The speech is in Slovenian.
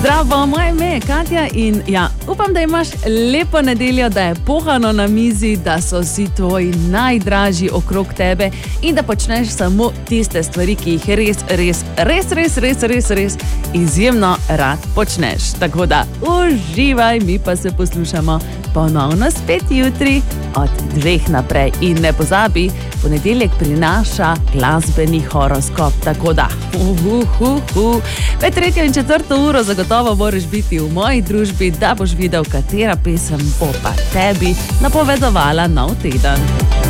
Zdravo, moje ime je Katja in upam, da imaš lepo nedeljo, da je pohano na mizi, da so si tvoji najdražji okrog tebe in da počneš samo tiste stvari, ki jih res izjemno rad počneš. Tako da uživaj, mi pa se poslušamo ponovno spet jutri od 2 naprej. In ne pozabi, ponedeljek prinaša glasbeni horoskop, tako da Med 3. in 4. uro zagotovo moraš biti v moji družbi, da boš videl, katera pesem bo pa tebi napovedovala nov teden.